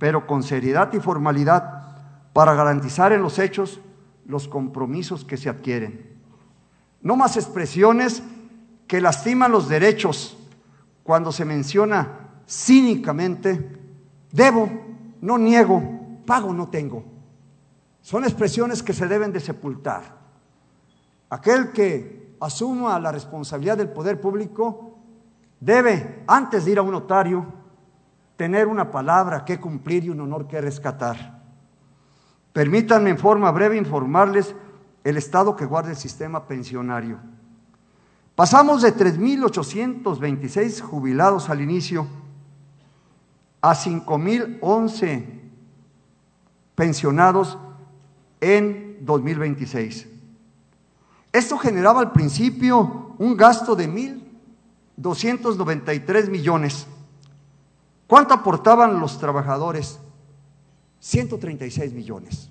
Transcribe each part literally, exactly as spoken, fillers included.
pero con seriedad y formalidad, para garantizar en los hechos los compromisos que se adquieren. No más expresiones que lastiman los derechos cuando se menciona cínicamente: debo, no niego, pago, no tengo. Son expresiones que se deben de sepultar. Aquel que asuma la responsabilidad del poder público debe, antes de ir a un notario, tener una palabra que cumplir y un honor que rescatar. Permítanme en forma breve informarles el estado que guarda el sistema pensionario. Pasamos de tres mil ochocientos veintiséis jubilados al inicio a cinco mil once pensionados en dos mil veintiséis. Esto generaba al principio un gasto de mil doscientos noventa y tres millones. ¿Cuánto aportaban los trabajadores? ciento treinta y seis millones.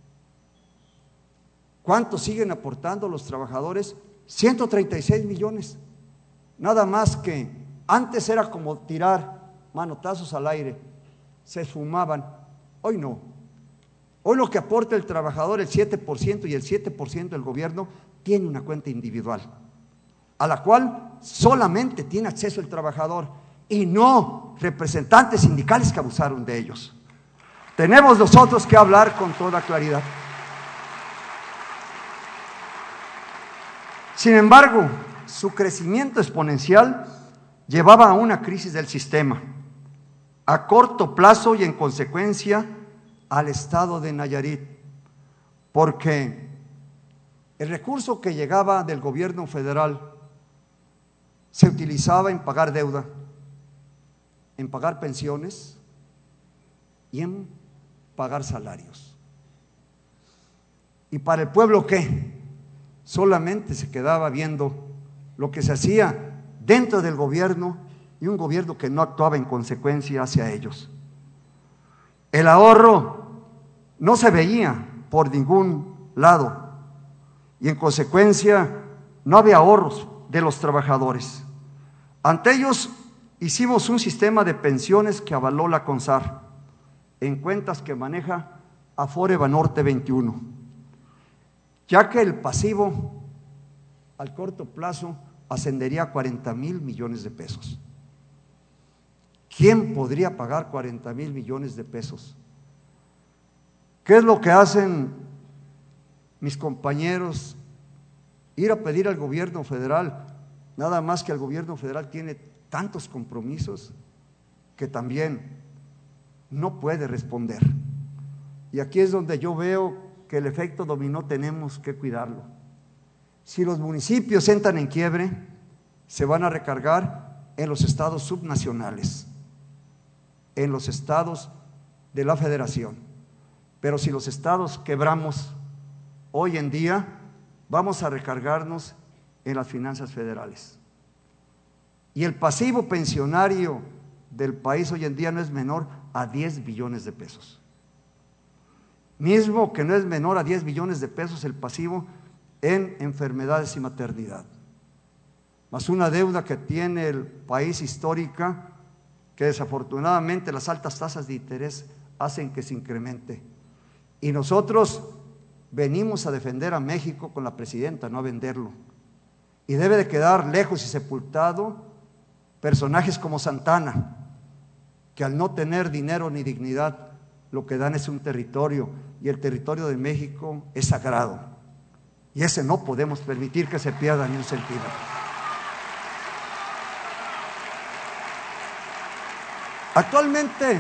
¿Cuánto siguen aportando los trabajadores? ciento treinta y seis millones. Nada más que antes era como tirar manotazos al aire, se esfumaban. Hoy no. Hoy lo que aporta el trabajador, el siete por ciento, y el siete por ciento del gobierno, tiene una cuenta individual, a la cual solamente tiene acceso el trabajador y no representantes sindicales que abusaron de ellos. Tenemos nosotros que hablar con toda claridad. Sin embargo, su crecimiento exponencial llevaba a una crisis del sistema, a corto plazo y en consecuencia al estado de Nayarit, porque el recurso que llegaba del gobierno federal se utilizaba en pagar deuda, en pagar pensiones y en pagar salarios. ¿Y para el pueblo qué? Solamente se quedaba viendo lo que se hacía dentro del gobierno y un gobierno que no actuaba en consecuencia hacia ellos. El ahorro no se veía por ningún lado y en consecuencia no había ahorros de los trabajadores. Ante ellos hicimos un sistema de pensiones que avaló la CONSAR en cuentas que maneja Afore Banorte veintiuno, ya que el pasivo al corto plazo ascendería a cuarenta mil millones de pesos. ¿Quién podría pagar cuarenta mil millones de pesos? ¿Qué es lo que hacen mis compañeros? Ir a pedir al gobierno federal, nada más que el gobierno federal tiene tantos compromisos que también no puede responder. Y aquí es donde yo veo que el efecto dominó tenemos que cuidarlo. Si los municipios entran en quiebre, se van a recargar en los estados subnacionales, en los estados de la federación. Pero si los estados quebramos hoy en día, vamos a recargarnos en las finanzas federales. Y el pasivo pensionario del país hoy en día no es menor a diez billones de pesos. Mismo que no es menor a diez billones de pesos el pasivo en enfermedades y maternidad. Más una deuda que tiene el país histórica, que desafortunadamente las altas tasas de interés hacen que se incremente. Y nosotros venimos a defender a México con la presidenta, no a venderlo. Y debe de quedar lejos y sepultado personajes como Santana, que al no tener dinero ni dignidad, lo que dan es un territorio, y el territorio de México es sagrado, y ese no podemos permitir que se pierda ni un centímetro. Actualmente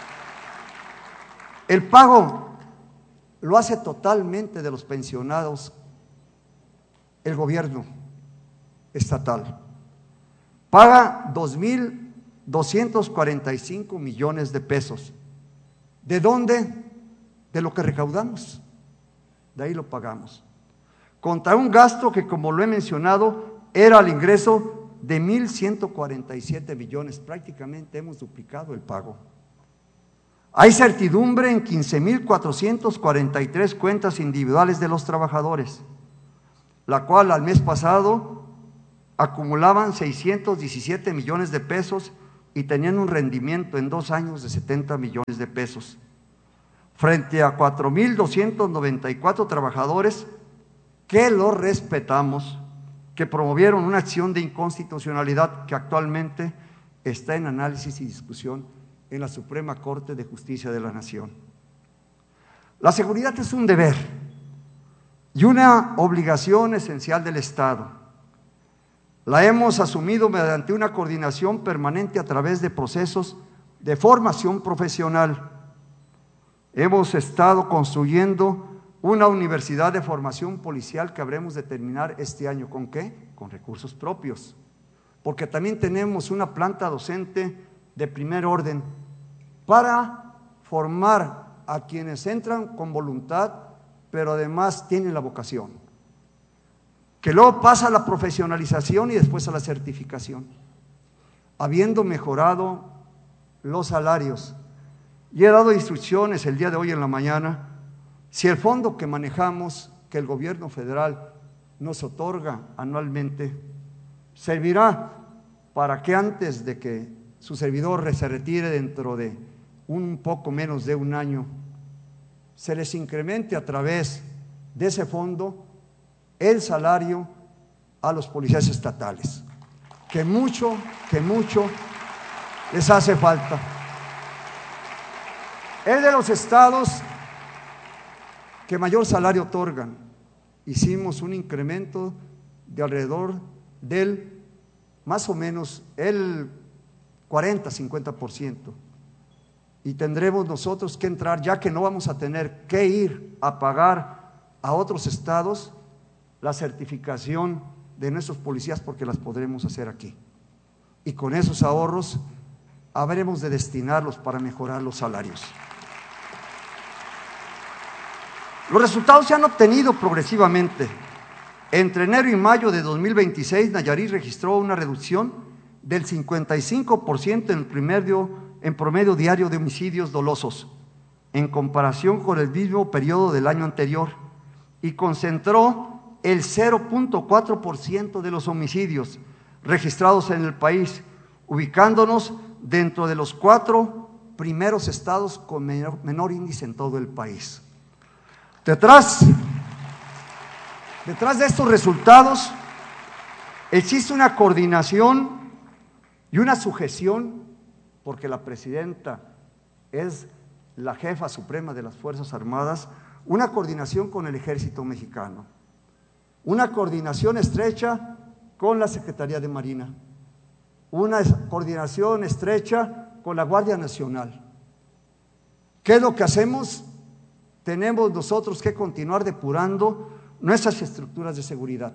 el pago lo hace totalmente de los pensionados el gobierno estatal. Paga dos mil doscientos cuarenta y cinco millones de pesos. ¿De dónde? De lo que recaudamos. De ahí lo pagamos. Contra un gasto que, como lo he mencionado, era el ingreso de mil ciento cuarenta y siete millones. Prácticamente hemos duplicado el pago. Hay certidumbre en quince mil cuatrocientas cuarenta y tres cuentas individuales de los trabajadores, la cual al mes pasado acumulaban seiscientos diecisiete millones de pesos y tenían un rendimiento en dos años de setenta millones de pesos, frente a cuatro mil doscientos noventa y cuatro trabajadores que los respetamos, que promovieron una acción de inconstitucionalidad que actualmente está en análisis y discusión en la Suprema Corte de Justicia de la Nación. La seguridad es un deber y una obligación esencial del Estado. La hemos asumido mediante una coordinación permanente a través de procesos de formación profesional. Hemos estado construyendo una universidad de formación policial que habremos de terminar este año. ¿Con qué? Con recursos propios. Porque también tenemos una planta docente de primer orden para formar a quienes entran con voluntad, pero además tienen la vocación, que luego pasa a la profesionalización y después a la certificación, habiendo mejorado los salarios. Y he dado instrucciones el día de hoy en la mañana, si el fondo que manejamos, que el gobierno federal nos otorga anualmente, servirá para que antes de que su servidor se retire dentro de un poco menos de un año, se les incremente a través de ese fondo el salario a los policías estatales, que mucho, que mucho les hace falta. Es de los estados que mayor salario otorgan. Hicimos un incremento de alrededor del, más o menos, el cuarenta, cincuenta por ciento. Y tendremos nosotros que entrar, ya que no vamos a tener que ir a pagar a otros estados la certificación de nuestros policías, porque las podremos hacer aquí. Y con esos ahorros habremos de destinarlos para mejorar los salarios. Los resultados se han obtenido progresivamente. Entre enero y mayo de dos mil veintiséis, Nayarit registró una reducción del cincuenta y cinco por ciento en el promedio, en promedio diario de homicidios dolosos, en comparación con el mismo periodo del año anterior, y concentró el cero punto cuatro por ciento de los homicidios registrados en el país, ubicándonos dentro de los cuatro primeros estados con menor, menor índice en todo el país. Detrás, detrás de estos resultados existe una coordinación y una sujeción, porque la presidenta es la jefa suprema de las Fuerzas Armadas, una coordinación con el Ejército Mexicano, una coordinación estrecha con la Secretaría de Marina, una coordinación estrecha con la Guardia Nacional. ¿Qué es lo que hacemos? Tenemos nosotros que continuar depurando nuestras estructuras de seguridad,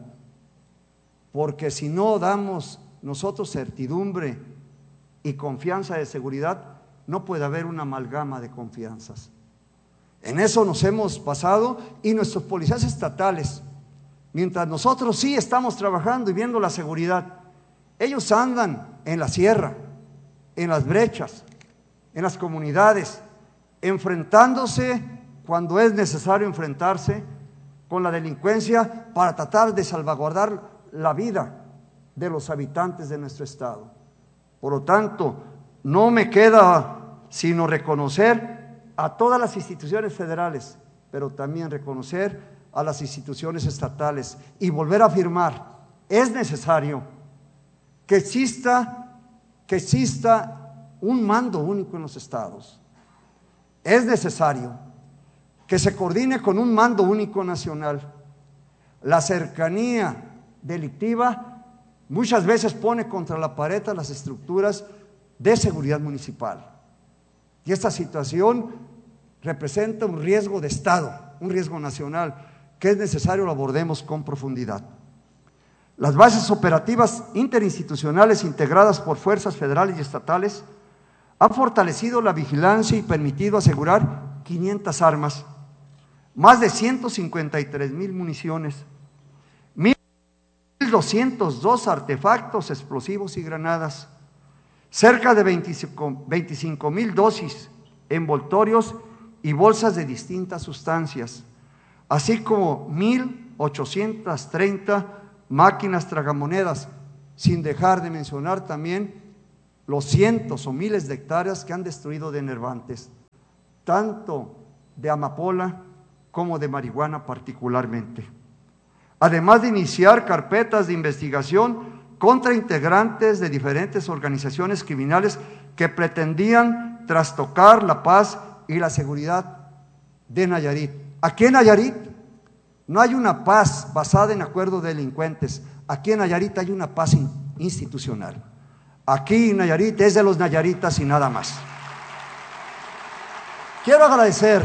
porque si no damos nosotros certidumbre y confianza de seguridad, no puede haber una amalgama de confianzas. En eso nos hemos pasado, y nuestros policías estatales, mientras nosotros sí estamos trabajando y viendo la seguridad, ellos andan en la sierra, en las brechas, en las comunidades, enfrentándose cuando es necesario enfrentarse con la delincuencia para tratar de salvaguardar la vida de los habitantes de nuestro estado. Por lo tanto, no me queda sino reconocer a todas las instituciones federales, pero también reconocer a las instituciones estatales y volver a afirmar: es necesario que exista, que exista un mando único en los estados. Es necesario que se coordine con un mando único nacional. La cercanía delictiva muchas veces pone contra la pared a las estructuras de seguridad municipal, y esta situación representa un riesgo de Estado, un riesgo nacional, que es necesario lo abordemos con profundidad. Las bases operativas interinstitucionales integradas por fuerzas federales y estatales han fortalecido la vigilancia y permitido asegurar quinientas armas, más de ciento cincuenta y tres mil municiones, mil doscientos dos artefactos explosivos y granadas, cerca de veinticinco mil dosis, envoltorios y bolsas de distintas sustancias, así como mil ochocientas treinta máquinas tragamonedas, sin dejar de mencionar también los cientos o miles de hectáreas que han destruido de Nervantes, tanto de amapola como de marihuana particularmente. Además de iniciar carpetas de investigación contra integrantes de diferentes organizaciones criminales que pretendían trastocar la paz y la seguridad de Nayarit. Aquí en Nayarit no hay una paz basada en acuerdos de delincuentes, aquí en Nayarit hay una paz institucional. Aquí en Nayarit es de los nayaritas y nada más. Quiero agradecer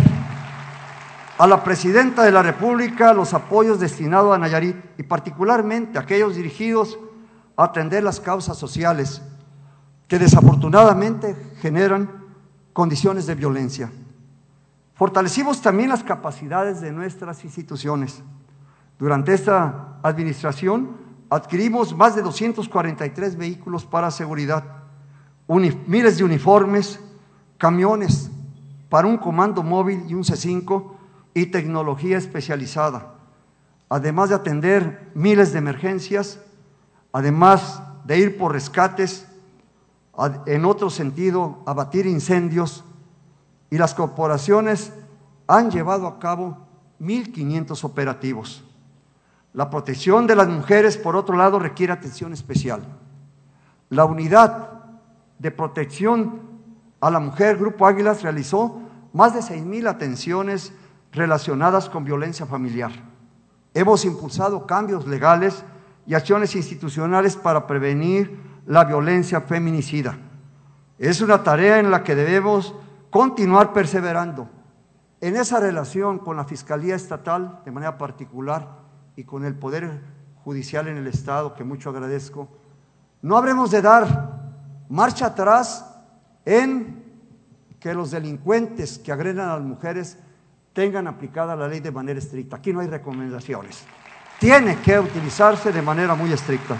a la Presidenta de la República los apoyos destinados a Nayarit y particularmente aquellos dirigidos a atender las causas sociales que desafortunadamente generan condiciones de violencia. Fortalecimos también las capacidades de nuestras instituciones. Durante esta administración adquirimos más de doscientos cuarenta y tres vehículos para seguridad, miles de uniformes, camiones para un comando móvil y un C cinco y tecnología especializada, además de atender miles de emergencias, además de ir por rescates, en otro sentido, abatir incendios, y las corporaciones han llevado a cabo mil quinientos operativos. La protección de las mujeres, por otro lado, requiere atención especial. La unidad de protección a la mujer, Grupo Águilas, realizó más de seis mil atenciones relacionadas con violencia familiar. Hemos impulsado cambios legales y acciones institucionales para prevenir la violencia feminicida. Es una tarea en la que debemos continuar perseverando. En esa relación con la Fiscalía Estatal, de manera particular, y con el Poder Judicial en el Estado, que mucho agradezco, no habremos de dar marcha atrás en que los delincuentes que agredan a las mujeres tengan aplicada la ley de manera estricta. Aquí no hay recomendaciones. Tiene que utilizarse de manera muy estricta.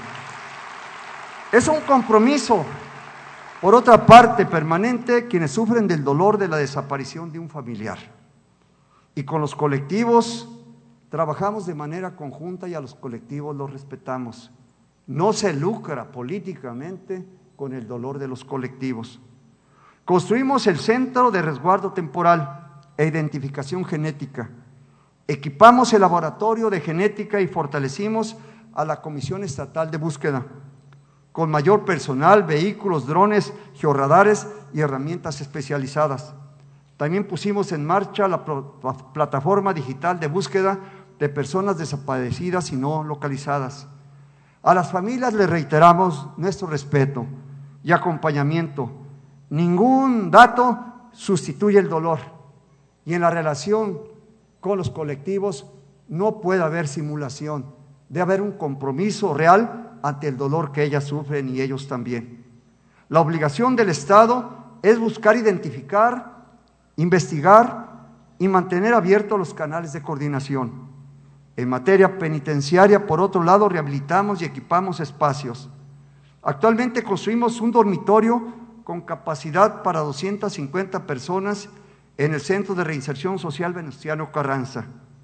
Es un compromiso, por otra parte, permanente, quienes sufren del dolor de la desaparición de un familiar. Y con los colectivos trabajamos de manera conjunta y a los colectivos los respetamos. No se lucra políticamente con el dolor de los colectivos. Construimos el Centro de Resguardo Temporal e Identificación Genética. Equipamos el laboratorio de genética y fortalecimos a la Comisión Estatal de Búsqueda, con mayor personal, vehículos, drones, georradares y herramientas especializadas. También pusimos en marcha la plataforma digital de búsqueda de personas desaparecidas y no localizadas. A las familias les reiteramos nuestro respeto y acompañamiento. Ningún dato sustituye el dolor, y en la relación con los colectivos no puede haber simulación, debe haber un compromiso real ante el dolor que ellas sufren y ellos también. La obligación del Estado es buscar identificar, investigar y mantener abiertos los canales de coordinación. En materia penitenciaria, por otro lado, rehabilitamos y equipamos espacios. Actualmente construimos un dormitorio con capacidad para doscientas cincuenta personas en el Centro de Reinserción Social Venustiano Carranza.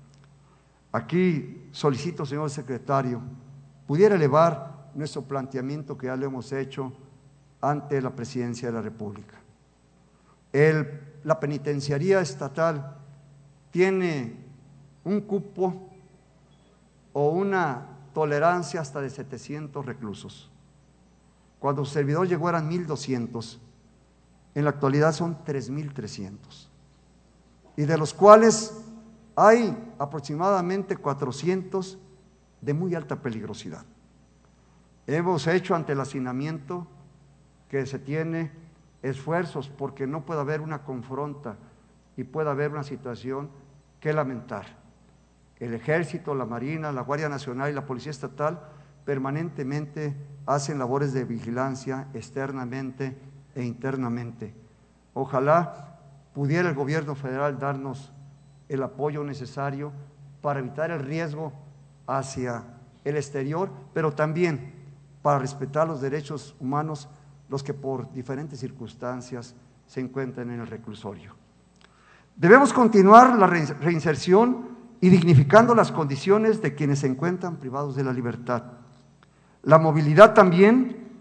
Aquí solicito, señor secretario, pudiera elevar nuestro planteamiento que ya lo hemos hecho ante la Presidencia de la República. El, la penitenciaría estatal tiene un cupo o una tolerancia hasta de setecientos reclusos. Cuando su servidor llegó eran mil doscientos, en la actualidad son tres mil trescientos, y de los cuales hay aproximadamente cuatrocientos de muy alta peligrosidad. Hemos hecho ante el hacinamiento que se tiene esfuerzos porque no puede haber una confronta y puede haber una situación que lamentar. El Ejército, la Marina, la Guardia Nacional y la Policía Estatal permanentemente hacen labores de vigilancia externamente e internamente. Ojalá pudiera el gobierno federal darnos el apoyo necesario para evitar el riesgo hacia el exterior, pero también para respetar los derechos humanos, los que por diferentes circunstancias se encuentran en el reclusorio. Debemos continuar la reinserción y dignificando las condiciones de quienes se encuentran privados de la libertad. La movilidad también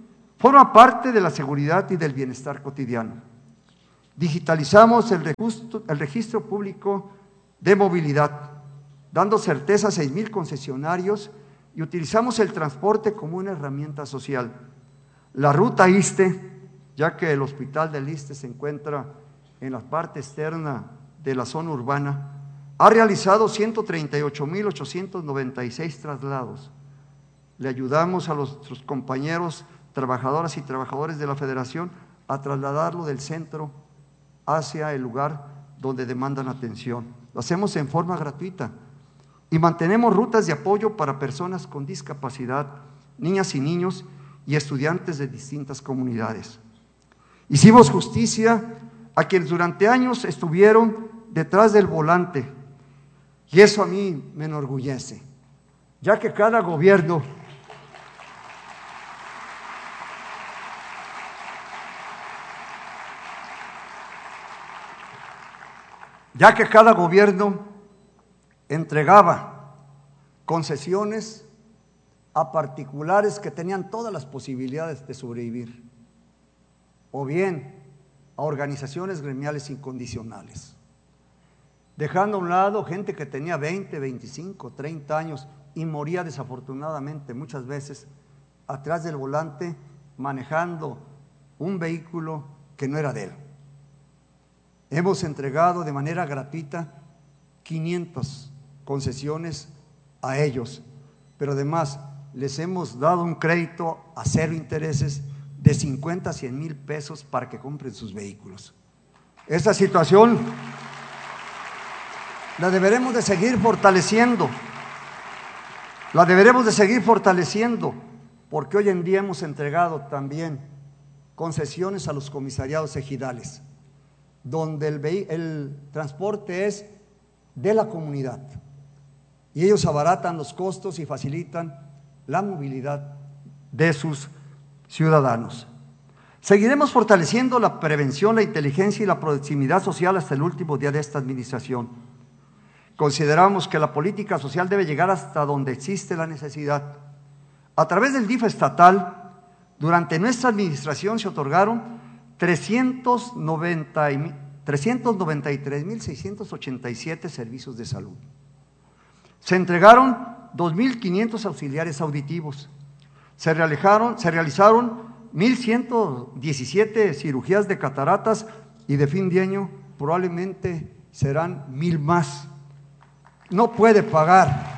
Forma parte de la seguridad y del bienestar cotidiano. Digitalizamos el registro, el registro público de movilidad, dando certeza a seis mil concesionarios, y utilizamos el transporte como una herramienta social. La ruta ISSSTE, ya que el hospital del ISSSTE se encuentra en la parte externa de la zona urbana, ha realizado ciento treinta y ocho mil ochocientos noventa y seis traslados. Le ayudamos a los, nuestros compañeros, trabajadoras y trabajadores de la Federación a trasladarlo del centro hacia el lugar donde demandan atención. Lo hacemos en forma gratuita y mantenemos rutas de apoyo para personas con discapacidad, niñas y niños y estudiantes de distintas comunidades. Hicimos justicia a quienes durante años estuvieron detrás del volante, y eso a mí me enorgullece, ya que cada gobierno ya que cada gobierno entregaba concesiones a particulares que tenían todas las posibilidades de sobrevivir, o bien a organizaciones gremiales incondicionales, dejando a un lado gente que tenía veinte, veinticinco, treinta años y moría desafortunadamente muchas veces atrás del volante manejando un vehículo que no era de él. Hemos entregado de manera gratuita quinientas concesiones a ellos, pero además les hemos dado un crédito a cero intereses de cincuenta a cien mil pesos para que compren sus vehículos. Esta situación la deberemos de seguir fortaleciendo, la deberemos de seguir fortaleciendo, porque hoy en día hemos entregado también concesiones a los comisariados ejidales, donde el, el transporte es de la comunidad y ellos abaratan los costos y facilitan la movilidad de sus ciudadanos. Seguiremos fortaleciendo la prevención, la inteligencia y la proximidad social hasta el último día de esta administración. Consideramos que la política social debe llegar hasta donde existe la necesidad. A través del D I F estatal, durante nuestra administración se otorgaron trescientos noventa y tres mil seiscientos ochenta y siete servicios de salud. Se entregaron dos mil quinientos auxiliares auditivos. Se realizaron, se realizaron mil ciento diecisiete cirugías de cataratas y de fin de año probablemente serán mil más. No puede pagar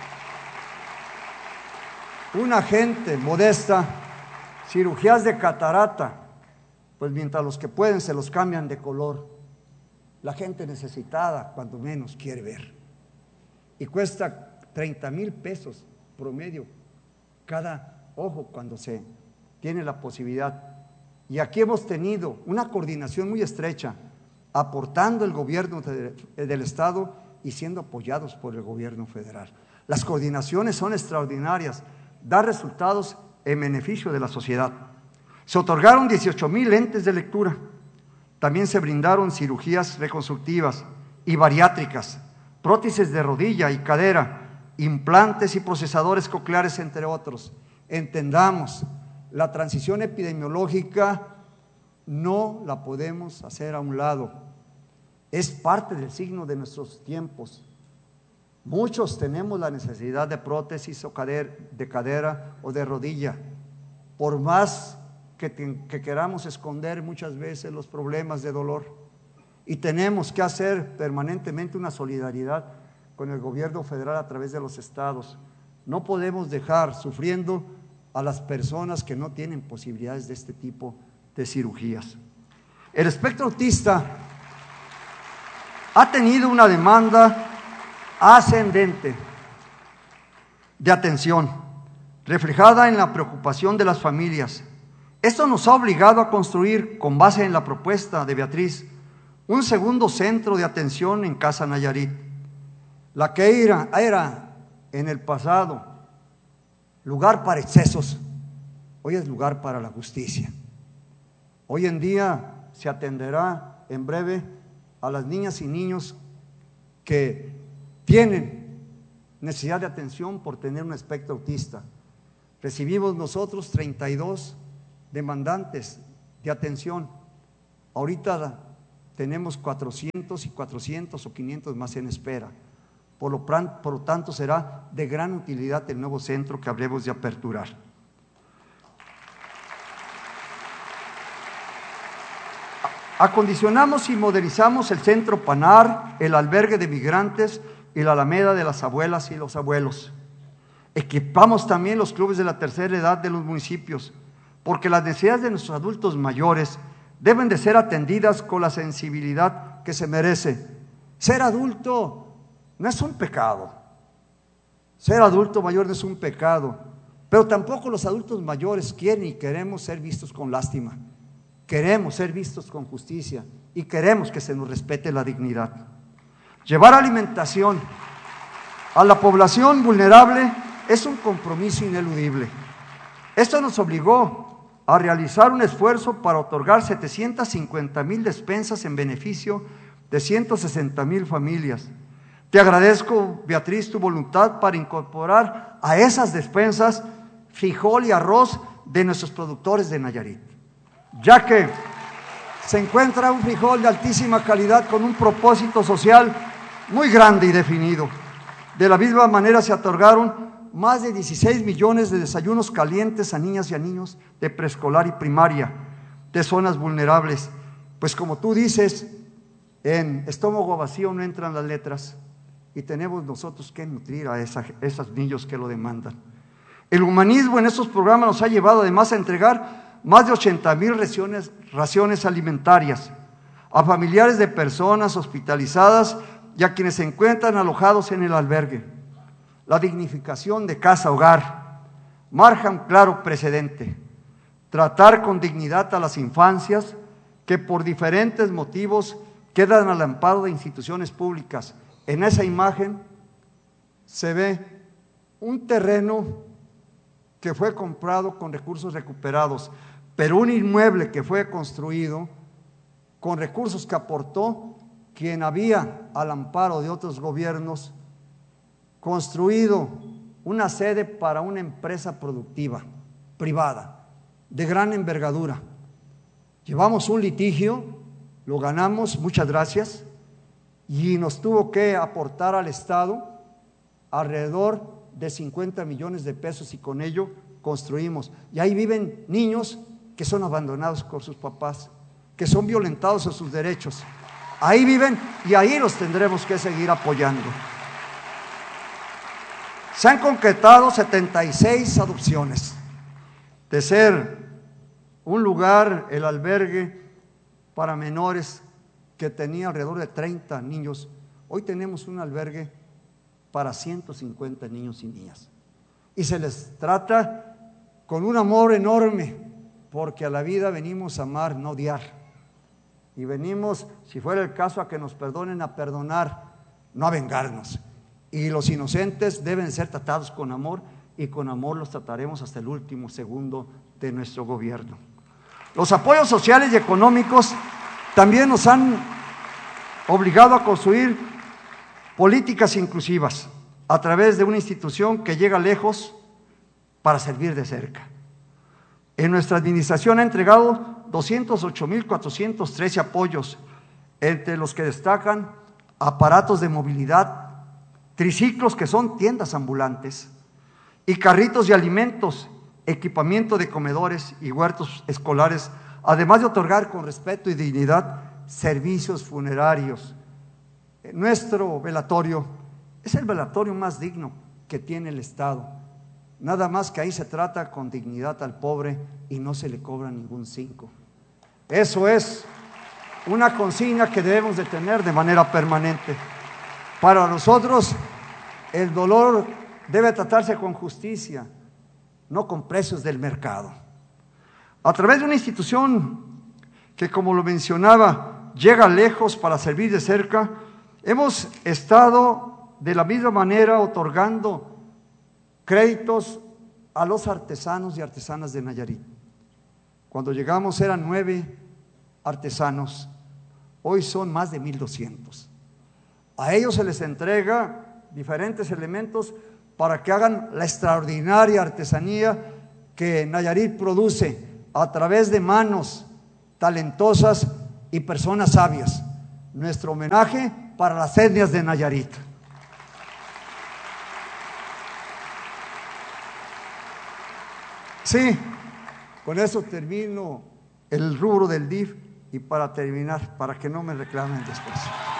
una gente modesta cirugías de catarata, pues mientras los que pueden se los cambian de color. La gente necesitada, cuando menos, quiere ver. Y cuesta treinta mil pesos promedio cada ojo cuando se tiene la posibilidad. Y aquí hemos tenido una coordinación muy estrecha, aportando el gobierno de, del Estado y siendo apoyados por el gobierno federal. Las coordinaciones son extraordinarias, dan resultados en beneficio de la sociedad. Se otorgaron dieciocho mil lentes de lectura, también se brindaron cirugías reconstructivas y bariátricas, prótesis de rodilla y cadera, implantes y procesadores cocleares, entre otros. Entendamos, la transición epidemiológica no la podemos hacer a un lado, es parte del signo de nuestros tiempos. Muchos tenemos la necesidad de prótesis o de cadera o de rodilla, por más que, te, que queramos esconder muchas veces los problemas de dolor, y tenemos que hacer permanentemente una solidaridad con el gobierno federal a través de los estados. No podemos dejar sufriendo a las personas que no tienen posibilidades de este tipo de cirugías. El espectro autista ha tenido una demanda ascendente de atención, reflejada en la preocupación de las familias. Esto nos ha obligado a construir, con base en la propuesta de Beatriz, un segundo centro de atención en Casa Nayarit. La que era, era en el pasado lugar para excesos, hoy es lugar para la justicia. Hoy en día se atenderá en breve a las niñas y niños que tienen necesidad de atención por tener un espectro autista. Recibimos nosotros treinta y dos demandantes de atención. Ahorita tenemos cuatrocientos y cuatrocientos o quinientos más en espera. Por lo, por lo tanto, será de gran utilidad el nuevo centro que habremos de aperturar. Acondicionamos y modernizamos el Centro Panar, el albergue de migrantes y la Alameda de las abuelas y los abuelos. Equipamos también los clubes de la tercera edad de los municipios, porque las necesidades de nuestros adultos mayores deben de ser atendidas con la sensibilidad que se merece. Ser adulto no es un pecado, ser adulto mayor no es un pecado, pero tampoco los adultos mayores quieren y queremos ser vistos con lástima, queremos ser vistos con justicia y queremos que se nos respete la dignidad. Llevar alimentación a la población vulnerable es un compromiso ineludible. Esto nos obligó a realizar un esfuerzo para otorgar setecientas cincuenta mil despensas en beneficio de ciento sesenta mil familias. Te agradezco, Beatriz, tu voluntad para incorporar a esas despensas frijol y arroz de nuestros productores de Nayarit, ya que se encuentra un frijol de altísima calidad con un propósito social muy grande y definido. De la misma manera se otorgaron más de dieciséis millones de desayunos calientes a niñas y a niños de preescolar y primaria, de zonas vulnerables. Pues como tú dices, en estómago vacío no entran las letras y tenemos nosotros que nutrir a, esa, a esos niños que lo demandan. El humanismo en estos programas nos ha llevado además a entregar más de ochenta mil raciones, raciones alimentarias a familiares de personas hospitalizadas y a quienes se encuentran alojados en el albergue. La dignificación de casa-hogar marca un claro precedente. Tratar con dignidad a las infancias que por diferentes motivos quedan al amparo de instituciones públicas. En esa imagen se ve un terreno que fue comprado con recursos recuperados, pero un inmueble que fue construido con recursos que aportó quien había al amparo de otros gobiernos construido una sede para una empresa productiva, privada, de gran envergadura. Llevamos un litigio, lo ganamos, muchas gracias, y nos tuvo que aportar al Estado alrededor de cincuenta millones de pesos y con ello construimos. Y ahí viven niños que son abandonados por sus papás, que son violentados en sus derechos. Ahí viven y ahí los tendremos que seguir apoyando. Se han concretado setenta y seis adopciones. De ser un lugar, el albergue para menores que tenía alrededor de treinta niños, hoy tenemos un albergue para ciento cincuenta niños y niñas. Y se les trata con un amor enorme, porque a la vida venimos a amar, no odiar. Y venimos, si fuera el caso, a que nos perdonen, a perdonar, no a vengarnos. Y los inocentes deben ser tratados con amor, y con amor los trataremos hasta el último segundo de nuestro gobierno. Los apoyos sociales y económicos también nos han obligado a construir políticas inclusivas a través de una institución que llega lejos para servir de cerca. En nuestra administración ha entregado doscientos ocho mil cuatrocientos trece apoyos, entre los que destacan aparatos de movilidad, triciclos que son tiendas ambulantes y carritos de alimentos, equipamiento de comedores y huertos escolares, además de otorgar con respeto y dignidad servicios funerarios. Nuestro velatorio es el velatorio más digno que tiene el Estado, nada más que ahí se trata con dignidad al pobre y no se le cobra ningún cinco. Eso es una consigna que debemos de tener de manera permanente. Para nosotros el dolor debe tratarse con justicia, no con precios del mercado. A través de una institución que, como lo mencionaba, llega lejos para servir de cerca, hemos estado de la misma manera otorgando créditos a los artesanos y artesanas de Nayarit. Cuando llegamos eran nueve artesanos, hoy son más de mil doscientos. A ellos se les entrega diferentes elementos para que hagan la extraordinaria artesanía que Nayarit produce, a través de manos talentosas y personas sabias. Nuestro homenaje para las etnias de Nayarit. Sí, con eso termino el rubro del D I F y para terminar, para que no me reclamen después.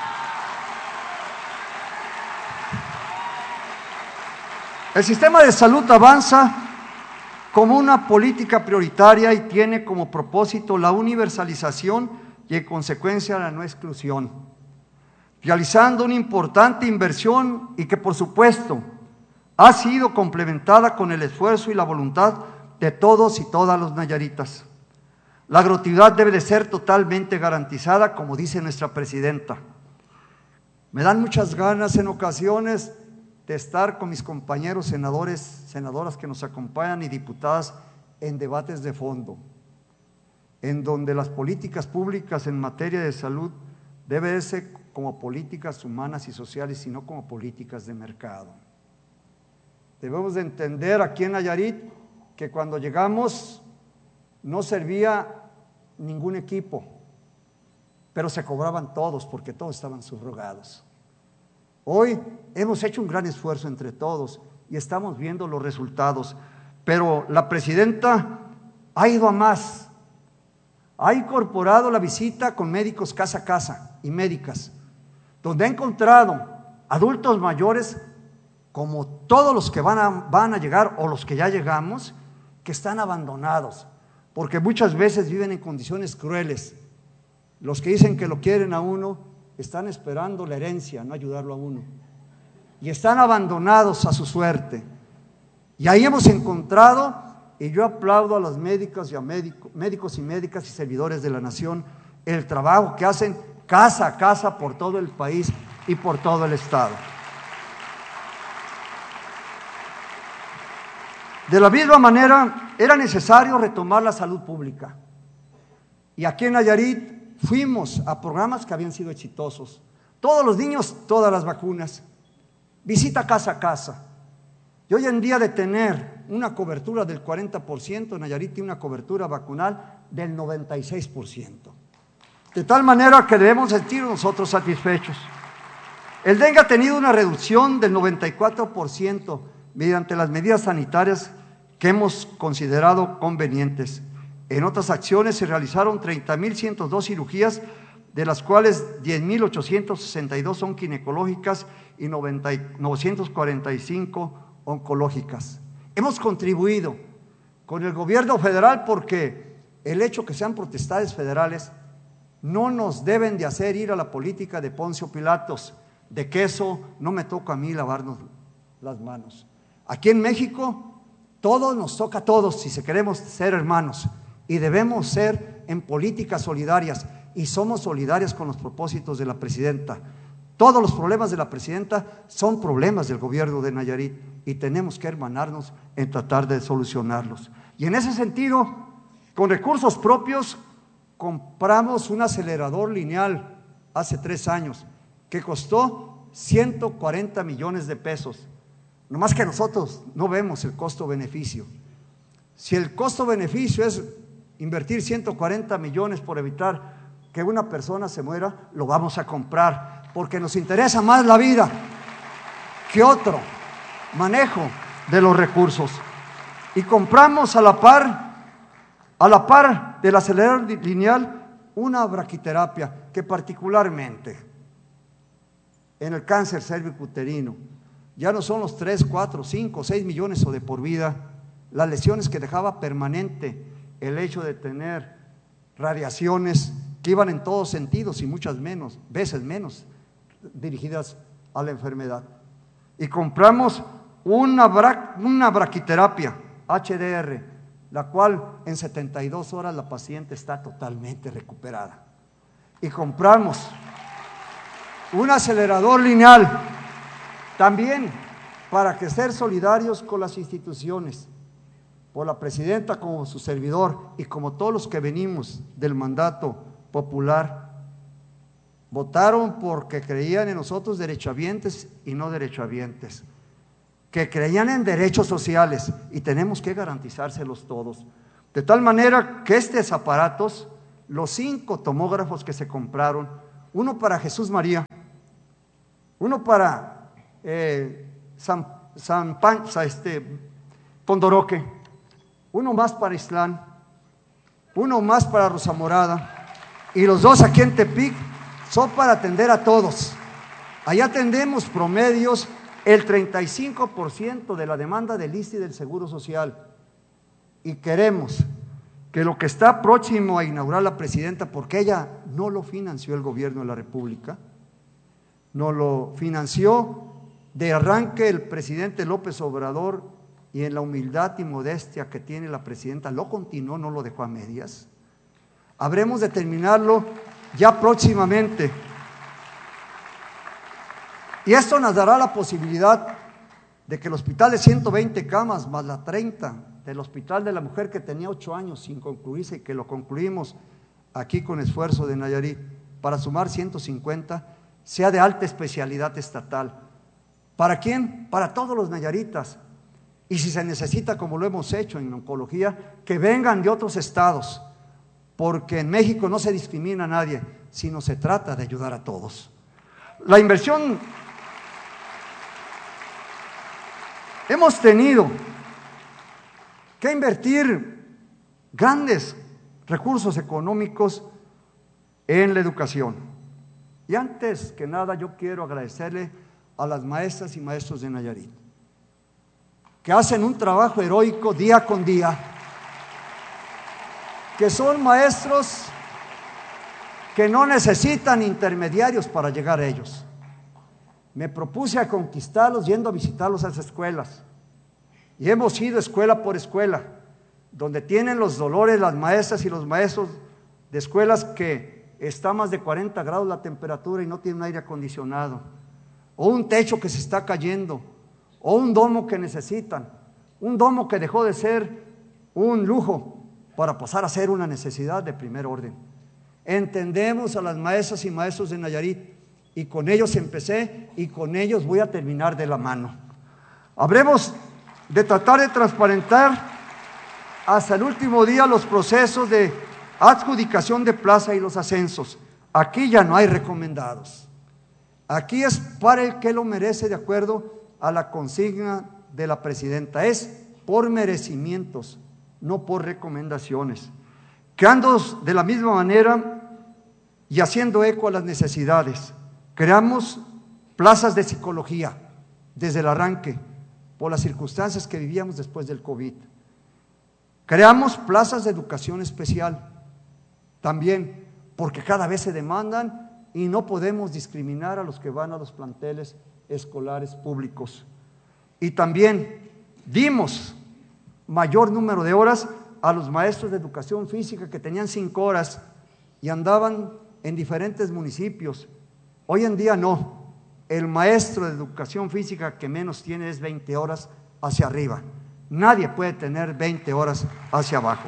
El sistema de salud avanza como una política prioritaria y tiene como propósito la universalización y en consecuencia la no exclusión, realizando una importante inversión y que por supuesto ha sido complementada con el esfuerzo y la voluntad de todos y todas los nayaritas. La gratuidad debe de ser totalmente garantizada, como dice nuestra presidenta. Me dan muchas ganas en ocasiones de estar con mis compañeros senadores, senadoras que nos acompañan y diputadas en debates de fondo, en donde las políticas públicas en materia de salud deben ser como políticas humanas y sociales y no como políticas de mercado. Debemos de entender aquí en Nayarit que cuando llegamos no servía ningún equipo, pero se cobraban todos porque todos estaban subrogados. Hoy hemos hecho un gran esfuerzo entre todos y estamos viendo los resultados, pero la presidenta ha ido a más, ha incorporado la visita con médicos casa a casa y médicas, donde ha encontrado adultos mayores, como todos los que van a, van a llegar o los que ya llegamos, que están abandonados, porque muchas veces viven en condiciones crueles. Los que dicen que lo quieren a uno están esperando la herencia, no ayudarlo a uno, y están abandonados a su suerte. Y ahí hemos encontrado, y yo aplaudo a los médicos y a médico, médicos y médicas y servidores de la nación, el trabajo que hacen casa a casa por todo el país y por todo el estado. De la misma manera, era necesario retomar la salud pública. Y aquí en Nayarit fuimos a programas que habían sido exitosos. Todos los niños, todas las vacunas. Visita casa a casa. Y hoy en día de tener una cobertura del cuarenta por ciento, Nayarit tiene una cobertura vacunal del noventa y seis por ciento. De tal manera que debemos sentir nosotros satisfechos. El dengue ha tenido una reducción del noventa y cuatro por ciento mediante las medidas sanitarias que hemos considerado convenientes. En otras acciones se realizaron treinta mil ciento dos cirugías, de las cuales diez mil ochocientos sesenta y dos son ginecológicas y novecientos cuarenta y cinco oncológicas. Hemos contribuido con el gobierno federal porque el hecho que sean potestades federales no nos deben de hacer ir a la política de Poncio Pilatos, de que eso no me toca a mí lavarnos las manos. Aquí en México todo nos toca a todos si se queremos ser hermanos. Y debemos ser en políticas solidarias, y somos solidarias con los propósitos de la presidenta. Todos los problemas de la presidenta son problemas del gobierno de Nayarit y tenemos que hermanarnos en tratar de solucionarlos. Y en ese sentido, con recursos propios, compramos un acelerador lineal hace tres años que costó ciento cuarenta millones de pesos. Nomás que nosotros no vemos el costo-beneficio. Si el costo-beneficio es invertir ciento cuarenta millones por evitar que una persona se muera, lo vamos a comprar, porque nos interesa más la vida que otro manejo de los recursos. Y compramos a la par, a la par del acelerador lineal, una braquiterapia que particularmente en el cáncer cervicuterino ya no son los tres, cuatro, cinco, seis millones o de por vida, las lesiones que dejaba permanente el hecho de tener radiaciones que iban en todos sentidos y muchas menos, veces menos dirigidas a la enfermedad. Y compramos una, bra, una braquiterapia H D R, la cual en setenta y dos horas la paciente está totalmente recuperada. Y compramos un acelerador lineal también para que ser solidarios con las instituciones, por la presidenta como su servidor y como todos los que venimos del mandato popular, votaron porque creían en nosotros derechohabientes y no derechohabientes, que creían en derechos sociales y tenemos que garantizárselos todos, De tal manera que estos aparatos, los cinco tomógrafos que se compraron, uno para Jesús María, uno para eh, San, San Pan, este, Pondoroque, uno más para Islán, uno más para Rosa Morada, y los dos aquí en Tepic son para atender a todos. Allá atendemos promedios el treinta y cinco por ciento de la demanda del I S S S te y del Seguro Social. Y queremos que lo que está próximo a inaugurar la presidenta, porque ella no lo financió el gobierno de la República, no lo financió de arranque el presidente López Obrador, y en la humildad y modestia que tiene la presidenta lo continuó, no lo dejó a medias. Habremos de terminarlo ya próximamente. Y esto nos dará la posibilidad de que el hospital de ciento veinte camas, más la treinta del Hospital de la Mujer, que tenía ocho años sin concluirse y que lo concluimos aquí con esfuerzo de Nayarit, para sumar ciento cincuenta, sea de alta especialidad estatal. ¿Para quién? Para todos los nayaritas. Y si se necesita, como lo hemos hecho en oncología, que vengan de otros estados, porque en México no se discrimina a nadie, sino se trata de ayudar a todos. La inversión, hemos tenido que invertir grandes recursos económicos en la educación. Y antes que nada yo quiero agradecerle a las maestras y maestros de Nayarit, que hacen un trabajo heroico día con día, que son maestros que no necesitan intermediarios para llegar a ellos. Me propuse a conquistarlos yendo a visitarlos a las escuelas, y hemos ido escuela por escuela, donde tienen los dolores las maestras y los maestros de escuelas que está más de cuarenta grados la temperatura y no tiene un aire acondicionado, o un techo que se está cayendo, o un domo que necesitan, un domo que dejó de ser un lujo para pasar a ser una necesidad de primer orden. Entendemos a las maestras y maestros de Nayarit, y con ellos empecé y con ellos voy a terminar de la mano. Habremos de tratar de transparentar hasta el último día los procesos de adjudicación de plaza y los ascensos. Aquí ya no hay recomendados. Aquí es para el que lo merece, de acuerdo a la consigna de la presidenta. Es por merecimientos, no por recomendaciones. Quedando de la misma manera y haciendo eco a las necesidades, creamos plazas de psicología desde el arranque, por las circunstancias que vivíamos después del COVID. Creamos plazas de educación especial, también porque cada vez se demandan y no podemos discriminar a los que van a los planteles escolares públicos. Y también dimos mayor número de horas a los maestros de educación física que tenían cinco horas y andaban en diferentes municipios. Hoy en día no. El maestro de educación física que menos tiene es veinte horas hacia arriba. Nadie puede tener veinte horas hacia abajo.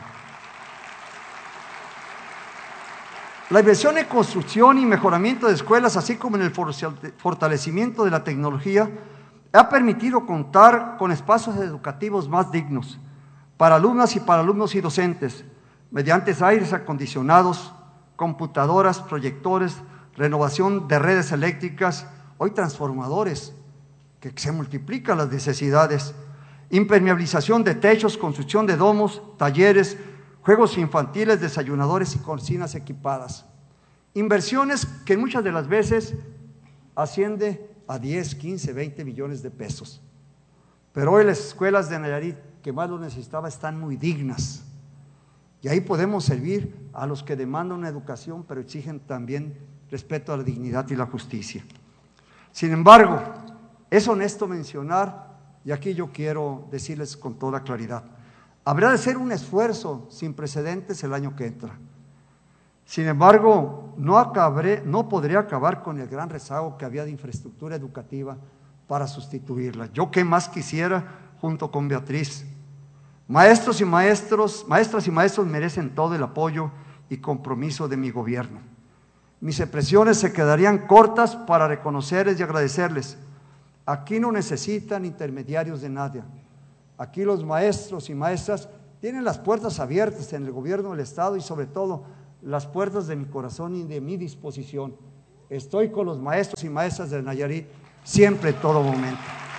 La inversión en construcción y mejoramiento de escuelas, así como en el fortalecimiento de la tecnología, ha permitido contar con espacios educativos más dignos para alumnas y para alumnos y docentes, mediante aires acondicionados, computadoras, proyectores, renovación de redes eléctricas, hoy transformadores, que se multiplican las necesidades, impermeabilización de techos, construcción de domos, talleres, juegos infantiles, desayunadores y cocinas equipadas. Inversiones que muchas de las veces asciende a diez, quince, veinte millones de pesos. Pero hoy las escuelas de Nayarit que más lo necesitaba están muy dignas. Y ahí podemos servir a los que demandan una educación, pero exigen también respeto a la dignidad y la justicia. Sin embargo, es honesto mencionar, y aquí yo quiero decirles con toda claridad, habrá de ser un esfuerzo sin precedentes el año que entra. Sin embargo, no, acabaré, no podré acabar con el gran rezago que había de infraestructura educativa para sustituirla. Yo qué más quisiera, junto con Beatriz. Maestros y maestros, maestras y maestros merecen todo el apoyo y compromiso de mi gobierno. Mis expresiones se quedarían cortas para reconocerles y agradecerles. Aquí no necesitan intermediarios de nadie. Aquí los maestros y maestras tienen las puertas abiertas en el gobierno del Estado y sobre todo las puertas de mi corazón y de mi disposición. Estoy con los maestros y maestras de Nayarit siempre, en todo momento.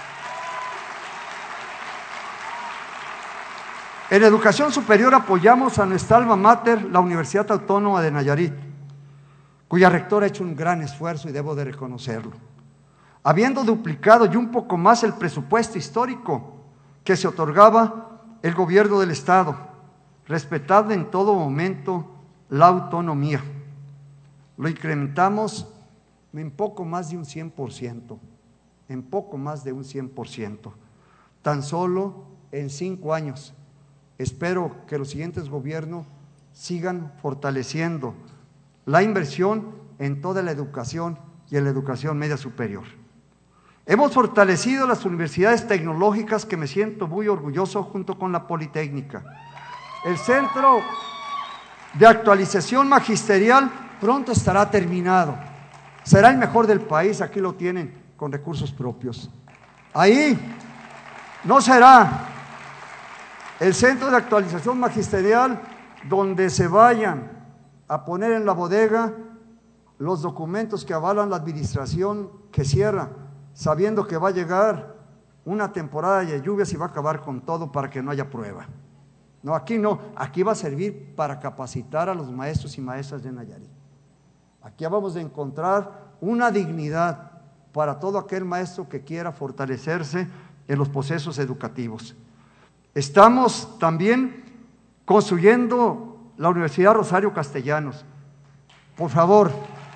En educación superior apoyamos a nuestra alma mater, la Universidad Autónoma de Nayarit, cuya rectora ha hecho un gran esfuerzo y debo de reconocerlo, habiendo duplicado y un poco más el presupuesto histórico que se otorgaba el gobierno del Estado, respetando en todo momento la autonomía. Lo incrementamos en poco más de un cien por ciento, en poco más de un cien por ciento, tan solo en cinco años. Espero que los siguientes gobiernos sigan fortaleciendo la inversión en toda la educación y en la educación media superior. Hemos fortalecido las universidades tecnológicas, que me siento muy orgulloso, junto con la Politécnica. El Centro de Actualización Magisterial pronto estará terminado. Será el mejor del país, aquí lo tienen, con recursos propios. Ahí no será el Centro de Actualización Magisterial donde se vayan a poner en la bodega los documentos que avalan la administración que cierra, sabiendo que va a llegar una temporada de lluvias y va a acabar con todo para que no haya prueba. No, aquí no, aquí va a servir para capacitar a los maestros y maestras de Nayarit. Aquí vamos a encontrar una dignidad para todo aquel maestro que quiera fortalecerse en los procesos educativos. Estamos también construyendo la Universidad Rosario Castellanos. Por favor,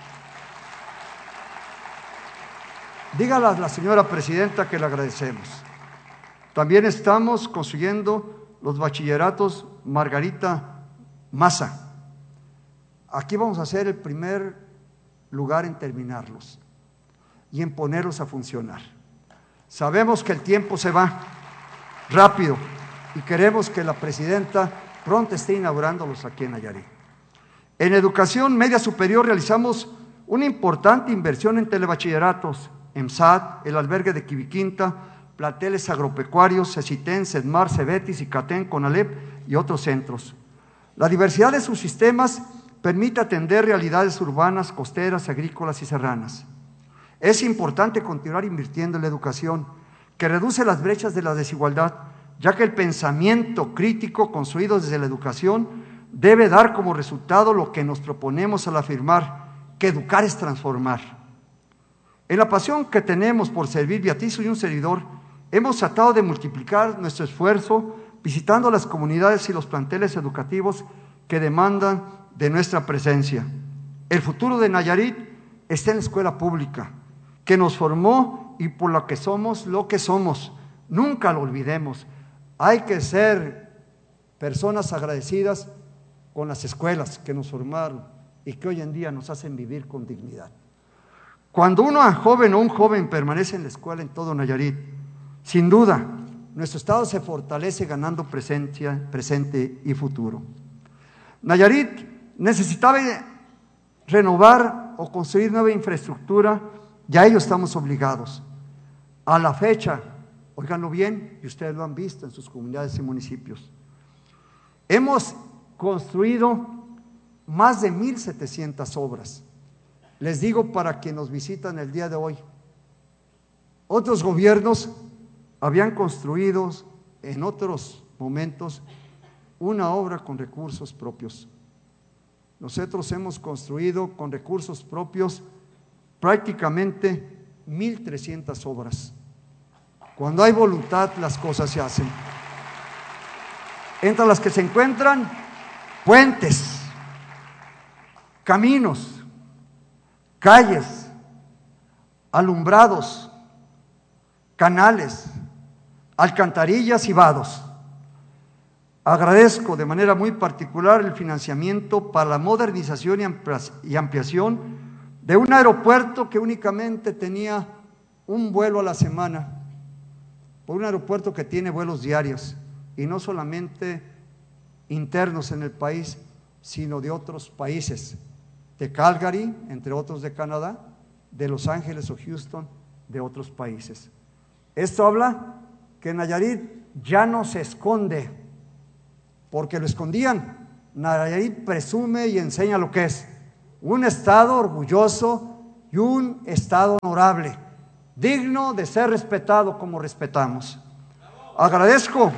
dígale a la señora presidenta que le agradecemos. También estamos construyendo los bachilleratos Margarita Maza. Aquí vamos a ser el primer lugar en terminarlos y en ponerlos a funcionar. Sabemos que el tiempo se va rápido y queremos que la presidenta pronto esté inaugurándolos aquí en Nayarit. En educación media superior realizamos una importante inversión en telebachilleratos, EMSAT, el albergue de Quibiquinta, planteles agropecuarios, CECITEN, CEDMAR, CEBETIS, ICATEN, CONALEP y otros centros. La diversidad de sus sistemas permite atender realidades urbanas, costeras, agrícolas y serranas. Es importante continuar invirtiendo en la educación, que reduce las brechas de la desigualdad, ya que el pensamiento crítico construido desde la educación debe dar como resultado lo que nos proponemos al afirmar que educar es transformar. En la pasión que tenemos por servir, Beatriz y un servidor, hemos tratado de multiplicar nuestro esfuerzo visitando las comunidades y los planteles educativos que demandan de nuestra presencia. El futuro de Nayarit está en la escuela pública, que nos formó y por lo que somos lo que somos. Nunca lo olvidemos. Hay que ser personas agradecidas con las escuelas que nos formaron y que hoy en día nos hacen vivir con dignidad. Cuando uno joven o un joven permanece en la escuela en todo Nayarit, sin duda, nuestro estado se fortalece ganando presencia, presente y futuro. Nayarit necesitaba renovar o construir nueva infraestructura, y a ello estamos obligados. A la fecha, óiganlo bien, y ustedes lo han visto en sus comunidades y municipios, hemos construido más de mil setecientas obras. Les digo para quienes nos visitan el día de hoy, otros gobiernos habían construido en otros momentos una obra con recursos propios. Nosotros hemos construido con recursos propios prácticamente mil trescientas obras. Cuando hay voluntad, las cosas se hacen. Entre las que se encuentran puentes, caminos, calles, alumbrados, canales, alcantarillas y vados. Agradezco de manera muy particular el financiamiento para la modernización y ampliación de un aeropuerto que únicamente tenía un vuelo a la semana, por un aeropuerto que tiene vuelos diarios, y no solamente internos en el país, sino de otros países, de Calgary, entre otros de Canadá, de Los Ángeles o Houston, de otros países. Esto habla que Nayarit ya no se esconde, porque lo escondían. Nayarit presume y enseña lo que es un estado orgulloso y un estado honorable, digno de ser respetado como respetamos. Agradezco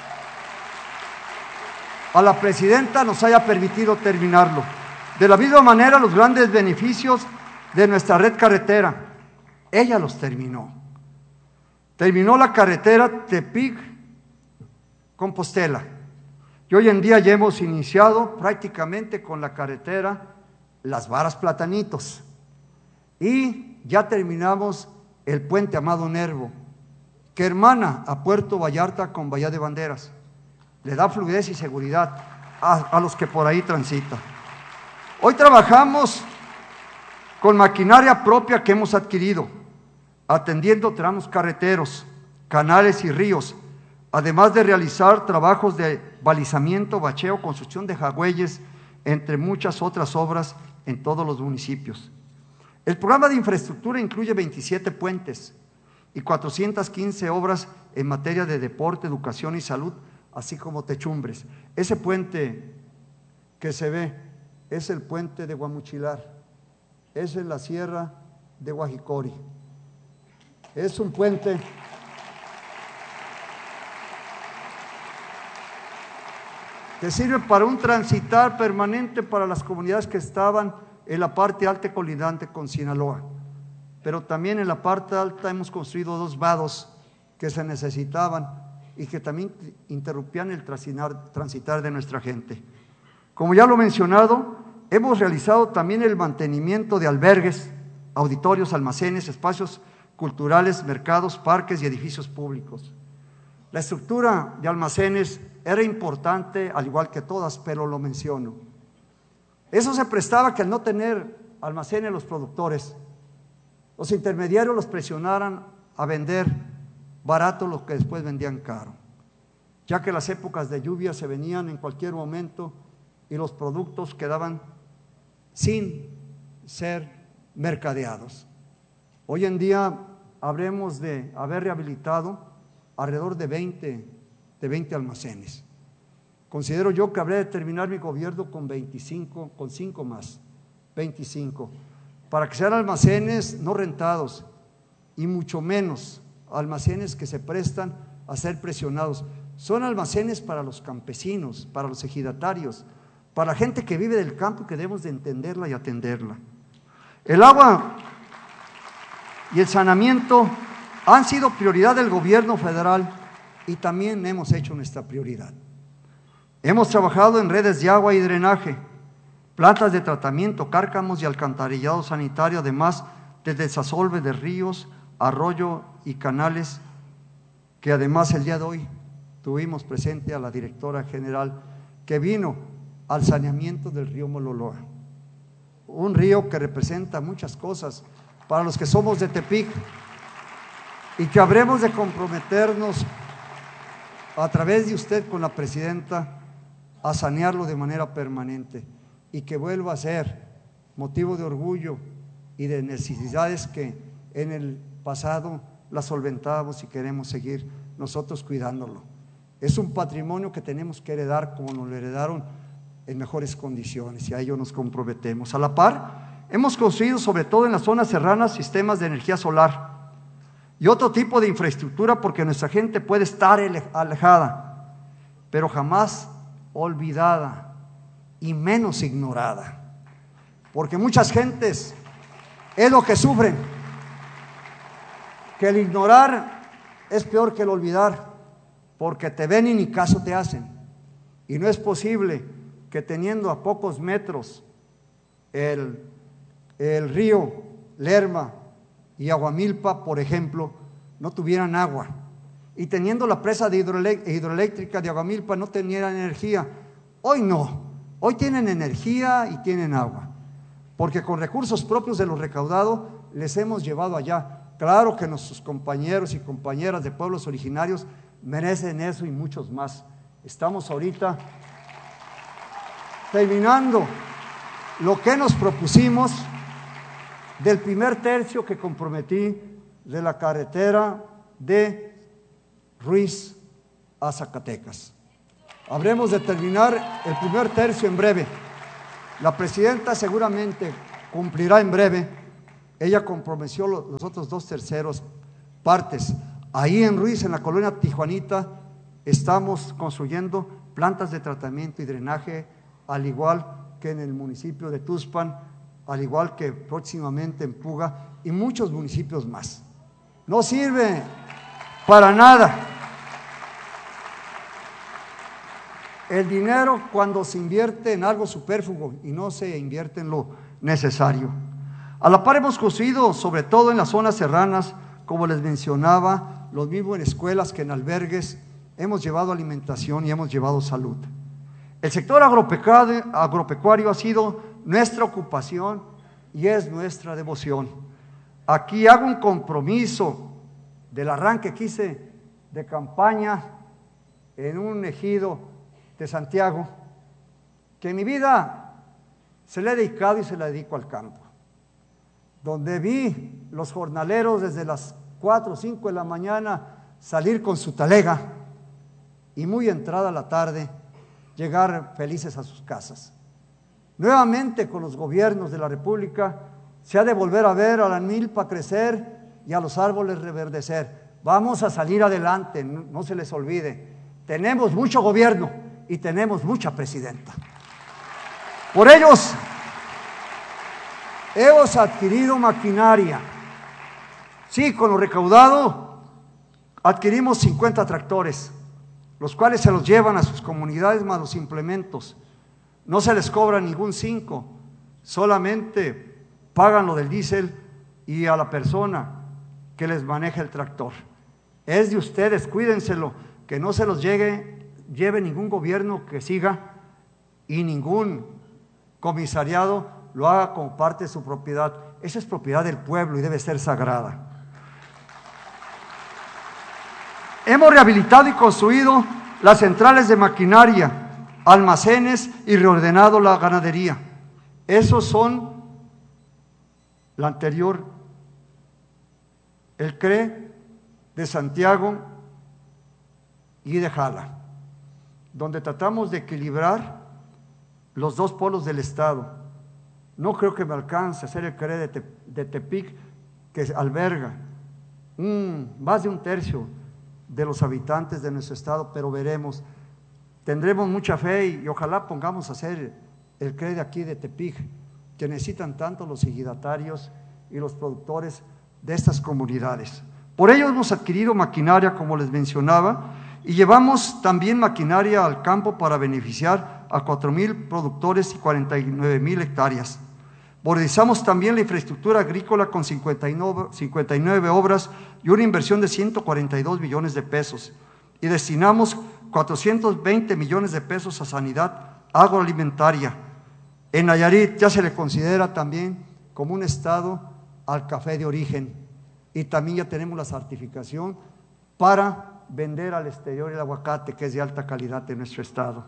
a la presidenta nos haya permitido terminarlo. De la misma manera, los grandes beneficios de nuestra red carretera, ella los terminó. Terminó la carretera Tepic-Compostela. Y hoy en día ya hemos iniciado prácticamente con la carretera Las Varas Platanitos. Y ya terminamos el puente Amado Nervo, que hermana a Puerto Vallarta con Bahía de Banderas. Le da fluidez y seguridad a, a los que por ahí transitan. Hoy trabajamos con maquinaria propia que hemos adquirido, atendiendo tramos carreteros, canales y ríos, además de realizar trabajos de balizamiento, bacheo, construcción de jagüeyes, entre muchas otras obras en todos los municipios. El programa de infraestructura incluye veintisiete puentes y cuatrocientas quince obras en materia de deporte, educación y salud, así como techumbres. Ese puente que se ve es el puente de Guamuchilar, es en la sierra de Guajicori. Es un puente que sirve para un transitar permanente para las comunidades que estaban en la parte alta colindante con Sinaloa. Pero también en la parte alta hemos construido dos vados que se necesitaban y que también interrumpían el transitar de nuestra gente. Como ya lo he mencionado, hemos realizado también el mantenimiento de albergues, auditorios, almacenes, espacios culturales, mercados, parques y edificios públicos. La estructura de almacenes era importante, al igual que todas, pero lo menciono. Eso se prestaba que al no tener almacenes los productores, los intermediarios los presionaran a vender barato lo que después vendían caro, ya que las épocas de lluvia se venían en cualquier momento y los productos quedaban sin ser mercadeados. Hoy en día habremos de haber rehabilitado alrededor de veinte, de veinte almacenes. Considero yo que habré de terminar mi gobierno con veinticinco, con cinco más, veinticinco, para que sean almacenes no rentados y mucho menos almacenes que se prestan a ser presionados. Son almacenes para los campesinos, para los ejidatarios, para la gente que vive del campo, que debemos de entenderla y atenderla. El agua y el saneamiento han sido prioridad del gobierno federal y también hemos hecho nuestra prioridad. Hemos trabajado en redes de agua y drenaje, plantas de tratamiento, cárcamos y alcantarillado sanitario, además de desasolve de ríos, arroyo y canales, que además el día de hoy tuvimos presente a la directora general que vino al saneamiento del río Mololoa, un río que representa muchas cosas para los que somos de Tepic y que habremos de comprometernos a través de usted con la presidenta a sanearlo de manera permanente y que vuelva a ser motivo de orgullo y de necesidades que en el pasado las solventábamos y queremos seguir nosotros cuidándolo. Es un patrimonio que tenemos que heredar como nos lo heredaron en mejores condiciones y a ello nos comprometemos. A la par, hemos construido sobre todo en las zonas serranas sistemas de energía solar y otro tipo de infraestructura porque nuestra gente puede estar alejada, pero jamás olvidada y menos ignorada, porque muchas gentes es lo que sufren, que el ignorar es peor que el olvidar, porque te ven y ni caso te hacen, y no es posible que teniendo a pocos metros el, el río Lerma y Aguamilpa, por ejemplo, no tuvieran agua, y teniendo la presa de hidroeléctrica de Aguamilpa no tenían energía. Hoy no, hoy tienen energía y tienen agua, porque con recursos propios de lo recaudado les hemos llevado allá. Claro que nuestros compañeros y compañeras de pueblos originarios merecen eso y muchos más. Estamos ahorita terminando lo que nos propusimos del primer tercio que comprometí de la carretera de Ruiz a Zacatecas. Habremos de terminar el primer tercio en breve. La presidenta seguramente cumplirá en breve. Ella comprometió los, los otros dos terceros partes. Ahí en Ruiz, en la colonia Tijuanita, estamos construyendo plantas de tratamiento y drenaje, al igual que en el municipio de Tuxpan, al igual que próximamente en Puga y muchos municipios más. No sirve para nada el dinero cuando se invierte en algo superfluo y no se invierte en lo necesario. A la par hemos construido, sobre todo en las zonas serranas, como les mencionaba, lo mismo en escuelas que en albergues, hemos llevado alimentación y hemos llevado salud. El sector agropecuario, agropecuario ha sido nuestra ocupación y es nuestra devoción. Aquí hago un compromiso del arranque que hice de campaña en un ejido de Santiago, que mi vida se le he dedicado y se la dedico al campo, donde vi los jornaleros desde las cuatro o cinco de la mañana salir con su talega y muy entrada la tarde llegar felices a sus casas. Nuevamente con los gobiernos de la República se ha de volver a ver a la milpa crecer y a los árboles reverdecer. Vamos a salir adelante, no, no se les olvide, tenemos mucho gobierno y tenemos mucha presidenta. Por ellos hemos adquirido maquinaria. Sí, con lo recaudado adquirimos cincuenta tractores, los cuales se los llevan a sus comunidades más los implementos. No se les cobra ningún cinco, solamente pagan lo del diésel y a la persona que les maneja el tractor. Es de ustedes, cuídenselo, que no se los llegue lleve ningún gobierno que siga y ningún comisariado lo haga como parte de su propiedad. Esa es propiedad del pueblo y debe ser sagrada. Hemos rehabilitado y construido las centrales de maquinaria, almacenes y reordenado la ganadería. Esos son la anterior, el C R E de Santiago y de Jala, donde tratamos de equilibrar los dos polos del Estado. No creo que me alcance a hacer el C R E de, Te, de Tepic, que alberga un, más de un tercio de los habitantes de nuestro Estado, pero veremos. Tendremos mucha fe y, y ojalá pongamos a hacer el C R E de aquí de Tepic, que necesitan tanto los ejidatarios y los productores de estas comunidades. Por ello hemos adquirido maquinaria, como les mencionaba, y llevamos también maquinaria al campo para beneficiar a cuatro mil productores y cuarenta y nueve mil hectáreas. Modernizamos también la infraestructura agrícola con cincuenta y nueve obras y una inversión de ciento cuarenta y dos millones de pesos. Y destinamos cuatrocientos veinte millones de pesos a sanidad agroalimentaria. En Nayarit ya se le considera también como un estado al café de origen. Y también ya tenemos la certificación para vender al exterior el aguacate, que es de alta calidad en nuestro estado.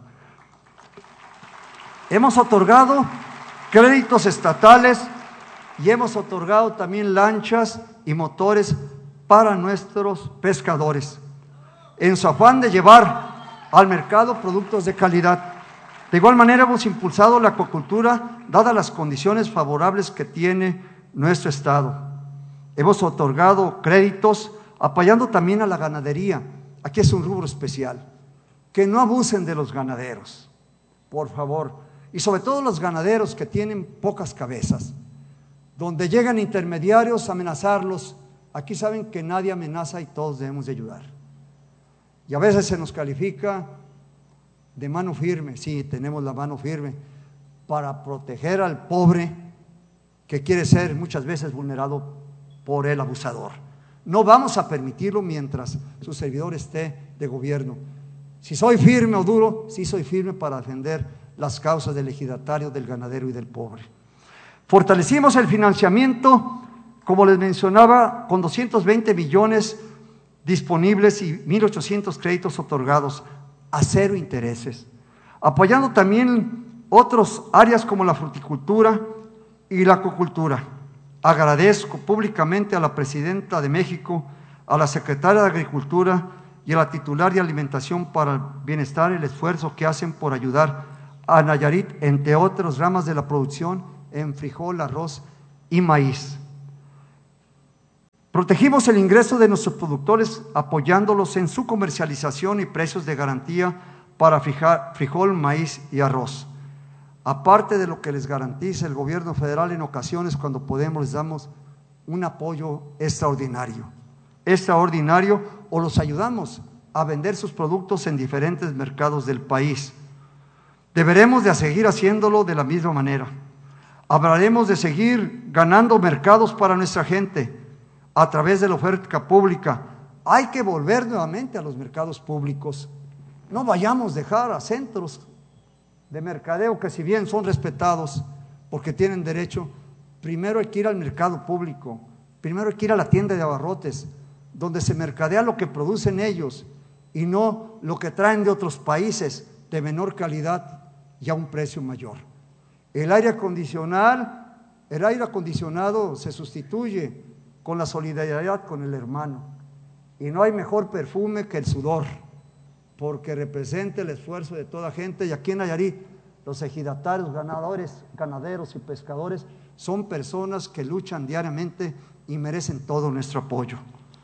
Hemos otorgado créditos estatales y hemos otorgado también lanchas y motores para nuestros pescadores, en su afán de llevar al mercado productos de calidad. De igual manera hemos impulsado la acuacultura, dadas las condiciones favorables que tiene nuestro estado. Hemos otorgado créditos apoyando también a la ganadería. Aquí es un rubro especial. Que no abusen de los ganaderos, por favor. Y sobre todo los ganaderos que tienen pocas cabezas, donde llegan intermediarios a amenazarlos. Aquí saben que nadie amenaza y todos debemos de ayudar. Y a veces se nos califica de mano firme. Sí, tenemos la mano firme para proteger al pobre que quiere ser muchas veces vulnerado por el abusador. No vamos a permitirlo mientras su servidor esté de gobierno. Si soy firme o duro, sí soy firme para defender las causas del ejidatario, del ganadero y del pobre. Fortalecimos el financiamiento, como les mencionaba, con doscientos veinte millones disponibles y mil ochocientos créditos otorgados a cero intereses, apoyando también otras áreas como la fruticultura y la acuicultura. Agradezco públicamente a la Presidenta de México, a la Secretaria de Agricultura y a la titular de Alimentación para el Bienestar el esfuerzo que hacen por ayudar a Nayarit, entre otras ramas de la producción en frijol, arroz y maíz. Protegimos el ingreso de nuestros productores apoyándolos en su comercialización y precios de garantía para frijol, maíz y arroz. Aparte de lo que les garantiza el gobierno federal, en ocasiones cuando podemos les damos un apoyo extraordinario, extraordinario o los ayudamos a vender sus productos en diferentes mercados del país. Deberemos de seguir haciéndolo de la misma manera. Hablaremos de seguir ganando mercados para nuestra gente a través de la oferta pública. Hay que volver nuevamente a los mercados públicos. No vayamos a dejar a centros de mercadeo que, si bien son respetados porque tienen derecho, primero hay que ir al mercado público, primero hay que ir a la tienda de abarrotes, donde se mercadea lo que producen ellos y no lo que traen de otros países de menor calidad y a un precio mayor. El aire acondicionado, el aire acondicionado se sustituye con la solidaridad con el hermano, y no hay mejor perfume que el sudor, porque representa el esfuerzo de toda gente. Y aquí en Nayarit, los ejidatarios, ganadores, ganaderos y pescadores son personas que luchan diariamente y merecen todo nuestro apoyo.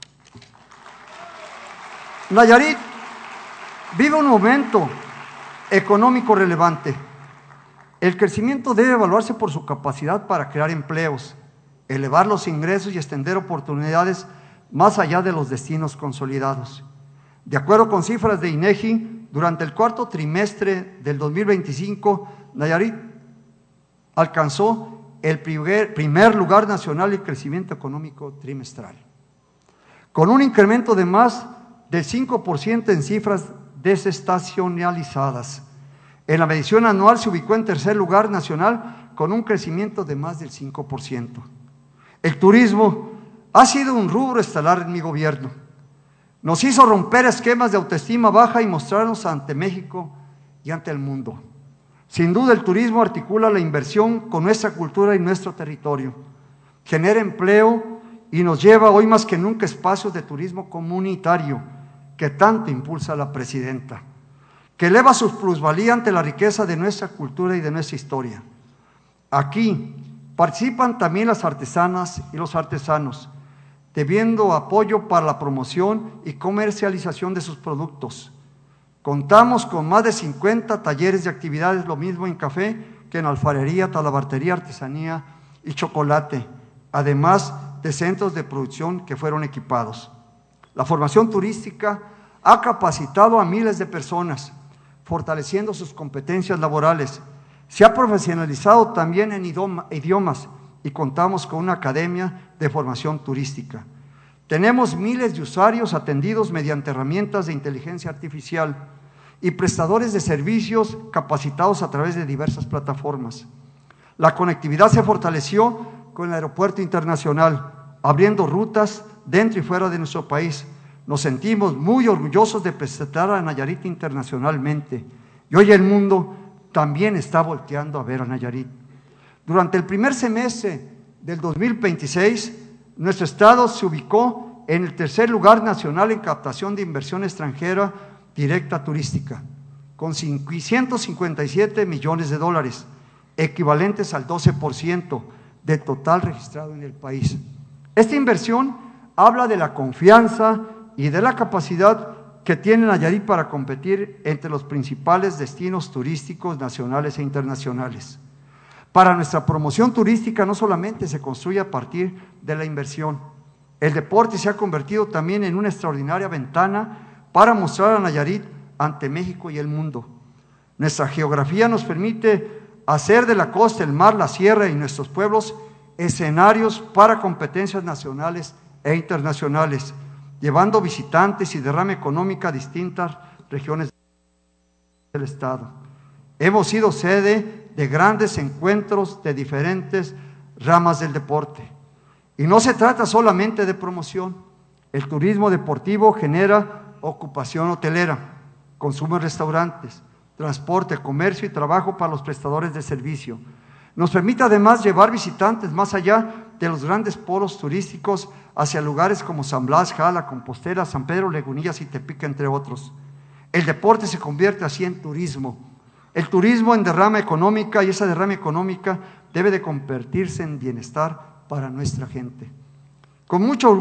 Nayarit vive un momento económico relevante. El crecimiento debe evaluarse por su capacidad para crear empleos, elevar los ingresos y extender oportunidades más allá de los destinos consolidados. De acuerdo con cifras de INEGI, durante el cuarto trimestre del dos mil veinticinco, Nayarit alcanzó el primer, primer lugar nacional en crecimiento económico trimestral, con un incremento de más del cinco por ciento en cifras desestacionalizadas. En la medición anual se ubicó en tercer lugar nacional con un crecimiento de más del cinco por ciento. El turismo ha sido un rubro estelar en mi gobierno. Nos hizo romper esquemas de autoestima baja y mostrarnos ante México y ante el mundo. Sin duda, el turismo articula la inversión con nuestra cultura y nuestro territorio, genera empleo y nos lleva hoy más que nunca espacios de turismo comunitario que tanto impulsa la presidenta, que eleva su plusvalía ante la riqueza de nuestra cultura y de nuestra historia. Aquí participan también las artesanas y los artesanos, debiendo apoyo para la promoción y comercialización de sus productos. Contamos con más de cincuenta talleres de actividades, lo mismo en café que en alfarería, talabartería, artesanía y chocolate, además de centros de producción que fueron equipados. La formación turística ha capacitado a miles de personas, fortaleciendo sus competencias laborales. Se ha profesionalizado también en idiomas y contamos con una academia de formación turística. Tenemos miles de usuarios atendidos mediante herramientas de inteligencia artificial y prestadores de servicios capacitados a través de diversas plataformas. La conectividad se fortaleció con el aeropuerto internacional, abriendo rutas dentro y fuera de nuestro país. Nos sentimos muy orgullosos de presentar a Nayarit internacionalmente y hoy el mundo también está volteando a ver a Nayarit. Durante el primer semestre del dos mil veintiséis, nuestro estado se ubicó en el tercer lugar nacional en captación de inversión extranjera directa turística, con ciento cincuenta y siete millones de dólares, equivalentes al doce por ciento del total registrado en el país. Esta inversión habla de la confianza y de la capacidad que tiene Nayarit para competir entre los principales destinos turísticos nacionales e internacionales. Para nuestra promoción turística no solamente se construye a partir de la inversión, el deporte se ha convertido también en una extraordinaria ventana para mostrar a Nayarit ante México y el mundo. Nuestra geografía nos permite hacer de la costa, el mar, la sierra y nuestros pueblos escenarios para competencias nacionales e internacionales, llevando visitantes y derrama económica a distintas regiones del estado. Hemos sido sede de grandes encuentros de diferentes ramas del deporte. Y no se trata solamente de promoción. El turismo deportivo genera ocupación hotelera, consumo en restaurantes, transporte, comercio y trabajo para los prestadores de servicio. Nos permite además llevar visitantes más allá de los grandes polos turísticos hacia lugares como San Blas, Jala, Compostela, San Pedro, Lagunillas y Tepic, entre otros. El deporte se convierte así en turismo. El turismo en derrama económica, y esa derrama económica debe de convertirse en bienestar para nuestra gente. Con mucho orgullo